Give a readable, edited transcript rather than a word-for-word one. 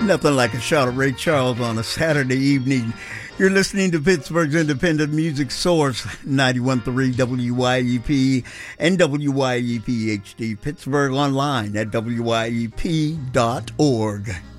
Nothing like a shot of Ray Charles on a Saturday evening. You're listening to Pittsburgh's independent music source, 91.3 WYEP and WYEP HD. Pittsburgh online at WYEP.org.